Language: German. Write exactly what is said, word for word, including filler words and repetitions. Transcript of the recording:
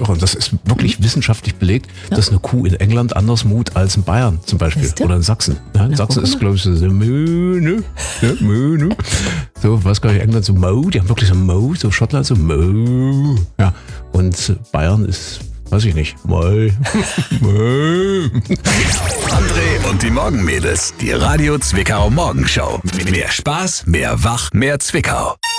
irre. Und das ist wirklich Mhm. wissenschaftlich belegt, Ja. dass eine Kuh in England anders mut als in Bayern zum Beispiel. Weißt du? Oder in Sachsen. Ja, in Na, Sachsen guck ist, mal. glaube ich, so Mö, ne? Ja, Mö, ne? So, was gar nicht, England so Mo, die haben wirklich so Mo, so Schottland so Mo. Ja. Und Bayern ist, weiß ich nicht, Moi. Moi. André und die Morgenmädels, die Radio Zwickau Morgenshow. Mehr Spaß, mehr Wach, mehr Zwickau.